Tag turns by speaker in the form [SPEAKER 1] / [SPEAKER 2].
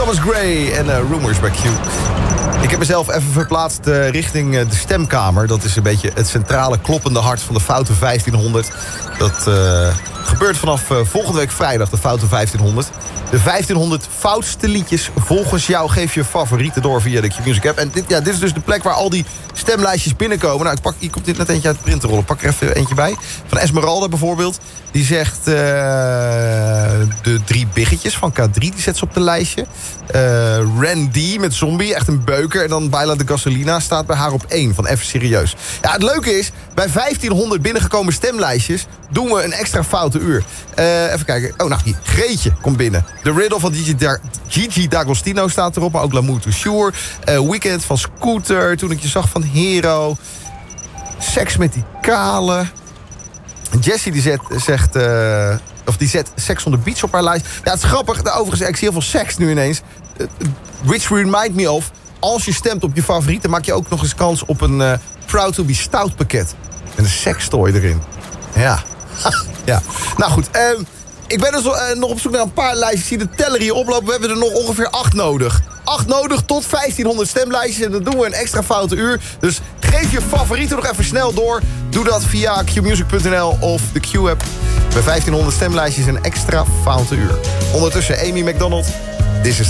[SPEAKER 1] Thomas Gray en Rumors by Q. Ik heb mezelf even verplaatst richting de stemkamer. Dat is een beetje het centrale kloppende hart van de Foute 1500. Dat gebeurt vanaf volgende week vrijdag, de Foute 1500. De 1500 foutste liedjes volgens jou geef je favorieten door via de Q-Music app. En dit is dus de plek waar al die stemlijstjes binnenkomen. Nou, hier komt dit net eentje uit de printerrollen. Pak er even eentje bij. Van Esmeralda bijvoorbeeld. Die zegt de 3 biggetjes van K3, die zet ze op de lijstje. Randy met Zombie, echt een beuker. En dan Baila de Gasolina staat bij haar op 1 van Even Serieus. Ja, het leuke is, bij 1500 binnengekomen stemlijstjes doen we een extra foute uur. Even kijken. Oh, nou, hier. Greetje komt binnen. The Riddle van Gigi D'Agostino staat erop, maar ook L'amour too sure. Weekend van Scooter, Toen ik je zag van Hero. Seks met die kale. Jessie die zet Sex on the Beach op haar lijst. Ja, het is grappig. Overigens, ik zie heel veel seks nu ineens. Which remind me of, als je stemt op je favorieten, maak je ook nog eens kans op een Proud to be Stout pakket. En een sekstooi erin. Ja. Ja. Nou goed, ik ben dus nog op zoek naar een paar lijstjes. Ik zie de teller hier oplopen. We hebben er nog ongeveer 8 nodig. 8 nodig tot 1500 stemlijstjes. En dan doen we een extra foute uur. Dus geef je favorieten nog even snel door. Doe dat via qmusic.nl of de Q-app. Bij 1500 stemlijstjes een extra foute uur. Ondertussen Amy McDonald. This is